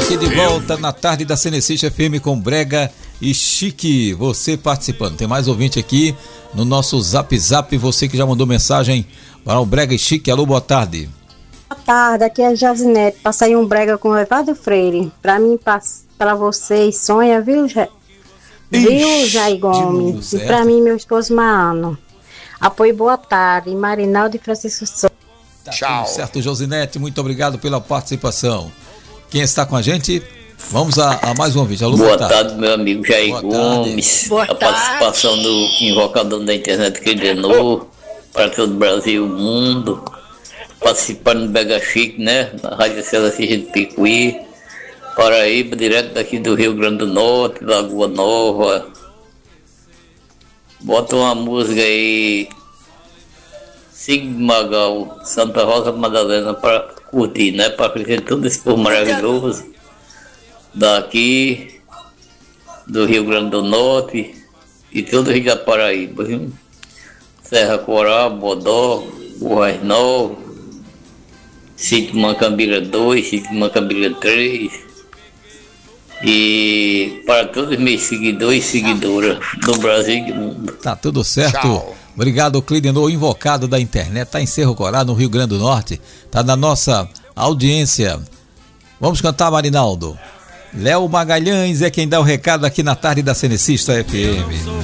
Aqui de volta na tarde da Cenecista FM com Brega e Chique, você participando. Tem mais ouvinte aqui no nosso Zap Zap, você que já mandou mensagem para o Brega e Chique. Alô, boa tarde. Boa tarde, aqui é a Jazinete. Passa aí um brega com o Evandro Freire. Pra mim, para vocês, sonha, viu, viu, Jair Gomes? E pra mim, meu esposo Maano. Apoio, boa tarde. Marinaldo e Francisco Souza. Tá, tchau. Certo, Josinete, muito obrigado pela participação. Quem está com a gente? Vamos a mais um vídeo. Alô, boa tarde, meu amigo Jair Gomes. Boa tarde. Participação do invocador da internet que ordenou para todo o Brasil e o mundo. Participando do Brega Chique, né? Na Rádio Celeste de Picuí, Paraíba, direto daqui do Rio Grande do Norte, Lagoa Nova. Bota uma música aí, Signo Magal, Santa Rosa Madalena, para curtir, né? Para conhecer todo esse povo maravilhoso daqui do Rio Grande do Norte e todo o Rio da Paraíba, viu? Serra Coral, Bodó, Burrais Novos, Sítio Mancambira 2, Sítio Mancambira 3, e para todos os meus seguidores e seguidoras do Brasil e do mundo. Tá tudo certo. Tchau. Obrigado, Clidenor, invocado da internet, tá em Cerro Corá, no Rio Grande do Norte, tá na nossa audiência. Vamos cantar, Marinaldo. Léo Magalhães é quem dá o recado aqui na tarde da Cenecista FM.